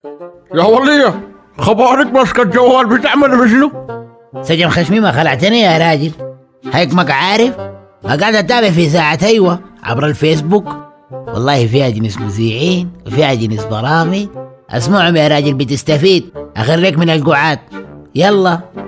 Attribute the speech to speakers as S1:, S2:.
S1: يا ولية، خبرك ماسكة الجوال بتعمل بشنو؟
S2: سجن خشمي ما خلعتني يا راجل. هيك ما عارف، ما قاعد اتابع في ساعة ايوه عبر الفيسبوك. والله فيها جنس مذيعين وفيها جنس برامج. اسمعهم يا راجل بتستفيد. اخرك من القعاد. يلا.